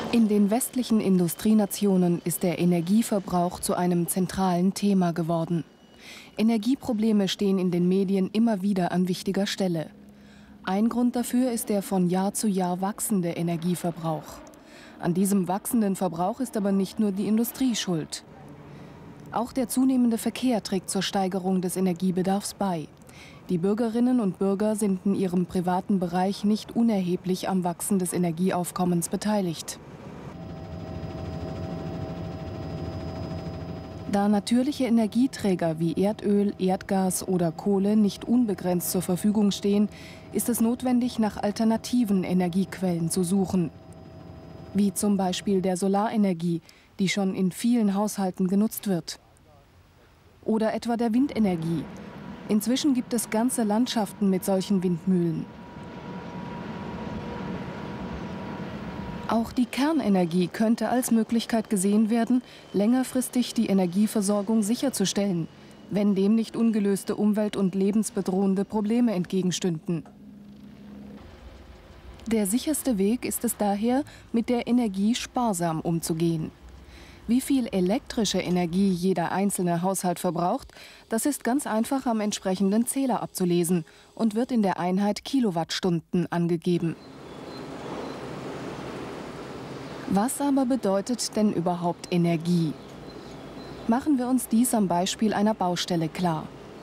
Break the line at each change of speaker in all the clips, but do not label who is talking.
In den westlichen Industrienationen ist der Energieverbrauch zu einem zentralen Thema geworden. Energieprobleme stehen in den Medien immer wieder an wichtiger Stelle. Ein Grund dafür ist der von Jahr zu Jahr wachsende Energieverbrauch. An diesem wachsenden Verbrauch ist aber nicht nur die Industrie schuld. Auch der zunehmende Verkehr trägt zur Steigerung des Energiebedarfs bei. Die Bürgerinnen und Bürger sind in ihrem privaten Bereich nicht unerheblich am Wachsen des Energieaufkommens beteiligt. Da natürliche Energieträger wie Erdöl, Erdgas oder Kohle nicht unbegrenzt zur Verfügung stehen, ist es notwendig, nach alternativen Energiequellen zu suchen. Wie zum Beispiel der Solarenergie, die schon in vielen Haushalten genutzt wird. Oder etwa der Windenergie. Inzwischen gibt es ganze Landschaften mit solchen Windmühlen. Auch die Kernenergie könnte als Möglichkeit gesehen werden, längerfristig die Energieversorgung sicherzustellen, wenn dem nicht ungelöste umwelt- und lebensbedrohende Probleme entgegenstünden. Der sicherste Weg ist es daher, mit der Energie sparsam umzugehen. Wie viel elektrische Energie jeder einzelne Haushalt verbraucht, das ist ganz einfach am entsprechenden Zähler abzulesen und wird in der Einheit Kilowattstunden angegeben. Was aber bedeutet denn überhaupt Energie? Machen wir uns dies am Beispiel einer Baustelle klar.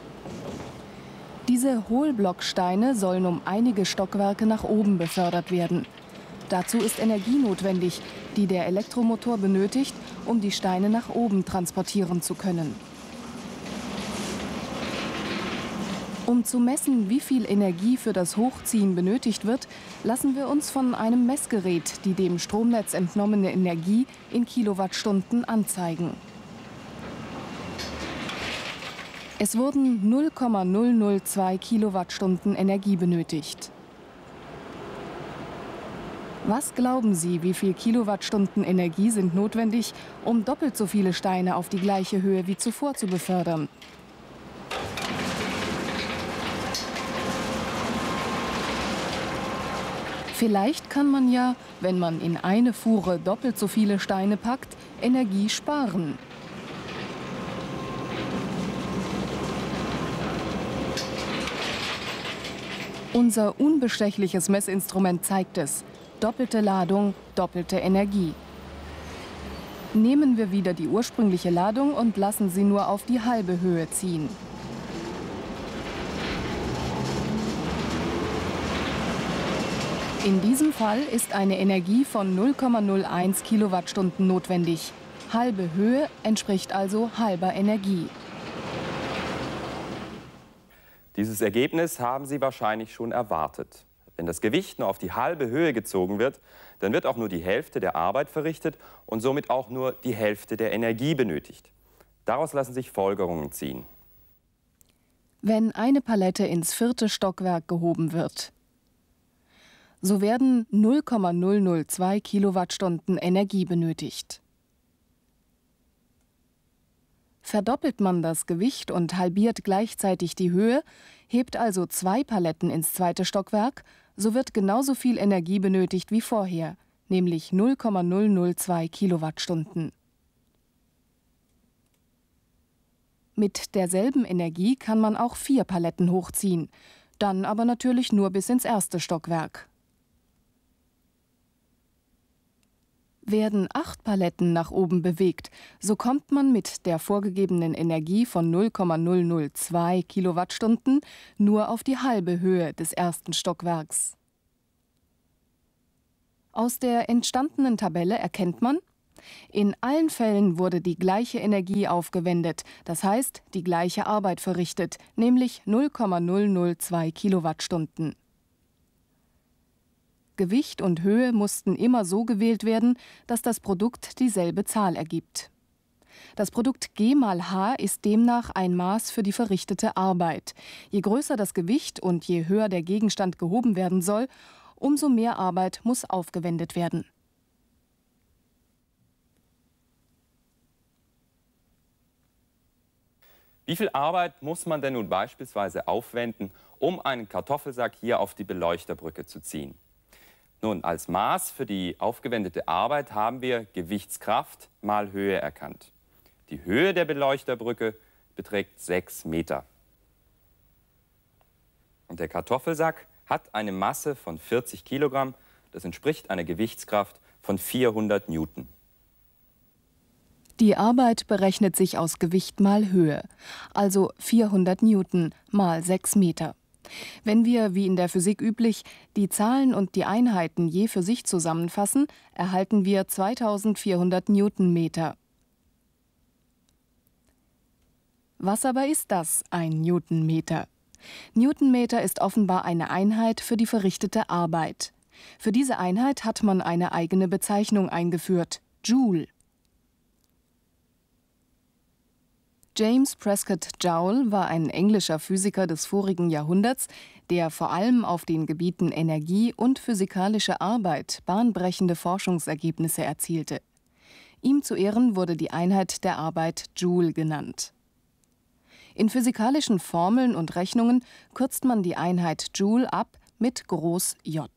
Diese Hohlblocksteine sollen um einige Stockwerke nach oben befördert werden. Dazu ist Energie notwendig, die der Elektromotor benötigt, um die Steine nach oben transportieren zu können. Um zu messen, wie viel Energie für das Hochziehen benötigt wird, lassen wir uns von einem Messgerät die dem Stromnetz entnommene Energie in Kilowattstunden anzeigen. Es wurden 0,002 Kilowattstunden Energie benötigt. Was glauben Sie, wie viel Kilowattstunden Energie sind notwendig, um doppelt so viele Steine auf die gleiche Höhe wie zuvor zu befördern? Vielleicht kann man ja, wenn man in eine Fuhre doppelt so viele Steine packt, Energie sparen. Unser unbestechliches Messinstrument zeigt es. Doppelte Ladung, doppelte Energie. Nehmen wir wieder die ursprüngliche Ladung und lassen sie nur auf die halbe Höhe ziehen. In diesem Fall ist eine Energie von 0,01 Kilowattstunden notwendig. Halbe Höhe entspricht also halber Energie.
Dieses Ergebnis haben Sie wahrscheinlich schon erwartet. Wenn das Gewicht nur auf die halbe Höhe gezogen wird, dann wird auch nur die Hälfte der Arbeit verrichtet und somit auch nur die Hälfte der Energie benötigt. Daraus lassen sich Folgerungen ziehen.
Wenn eine Palette ins 4. Stockwerk gehoben wird, so werden 0,002 Kilowattstunden Energie benötigt. Verdoppelt man das Gewicht und halbiert gleichzeitig die Höhe, hebt also 2 Paletten ins 2. Stockwerk, so wird genauso viel Energie benötigt wie vorher, nämlich 0,002 Kilowattstunden. Mit derselben Energie kann man auch 4 Paletten hochziehen, dann aber natürlich nur bis ins 1. Stockwerk. Werden 8 Paletten nach oben bewegt, so kommt man mit der vorgegebenen Energie von 0,002 Kilowattstunden nur auf die halbe Höhe des 1. Stockwerks. Aus der entstandenen Tabelle erkennt man, in allen Fällen wurde die gleiche Energie aufgewendet, das heißt die gleiche Arbeit verrichtet, nämlich 0,002 Kilowattstunden. Gewicht und Höhe mussten immer so gewählt werden, dass das Produkt dieselbe Zahl ergibt. Das Produkt G mal H ist demnach ein Maß für die verrichtete Arbeit. Je größer das Gewicht und je höher der Gegenstand gehoben werden soll, umso mehr Arbeit muss aufgewendet werden.
Wie viel Arbeit muss man denn nun beispielsweise aufwenden, um einen Kartoffelsack hier auf die Beleuchterbrücke zu ziehen? Nun, als Maß für die aufgewendete Arbeit haben wir Gewichtskraft mal Höhe erkannt. Die Höhe der Beleuchterbrücke beträgt 6 Meter. Und der Kartoffelsack hat eine Masse von 40 Kilogramm. Das entspricht einer Gewichtskraft von 400 Newton.
Die Arbeit berechnet sich aus Gewicht mal Höhe, also 400 Newton mal 6 Meter. Wenn wir, wie in der Physik üblich, die Zahlen und die Einheiten je für sich zusammenfassen, erhalten wir 2400 Newtonmeter. Was aber ist das, ein Newtonmeter? Newtonmeter ist offenbar eine Einheit für die verrichtete Arbeit. Für diese Einheit hat man eine eigene Bezeichnung eingeführt: Joule. James Prescott Joule war ein englischer Physiker des vorigen Jahrhunderts, der vor allem auf den Gebieten Energie und physikalische Arbeit bahnbrechende Forschungsergebnisse erzielte. Ihm zu Ehren wurde die Einheit der Arbeit Joule genannt. In physikalischen Formeln und Rechnungen kürzt man die Einheit Joule ab mit Groß J.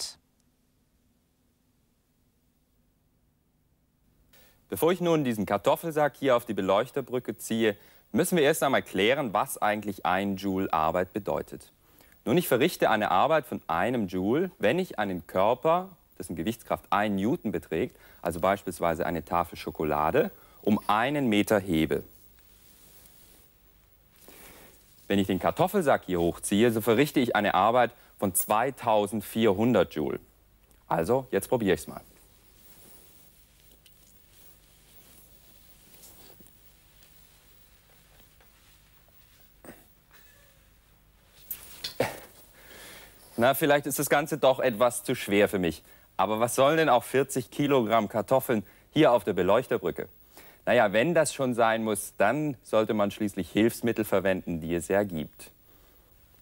Bevor ich nun diesen Kartoffelsack hier auf die Beleuchterbrücke ziehe, müssen wir erst einmal klären, was eigentlich ein Joule Arbeit bedeutet. Nun, ich verrichte eine Arbeit von einem Joule, wenn ich einen Körper, dessen Gewichtskraft 1 Newton beträgt, also beispielsweise eine Tafel Schokolade, um 1 Meter hebe. Wenn ich den Kartoffelsack hier hochziehe, so verrichte ich eine Arbeit von 2400 Joule. Also, jetzt probiere ich es mal. Na, vielleicht ist das Ganze doch etwas zu schwer für mich. Aber was sollen denn auch 40 Kilogramm Kartoffeln hier auf der Beleuchterbrücke? Naja, wenn das schon sein muss, dann sollte man schließlich Hilfsmittel verwenden, die es ja gibt.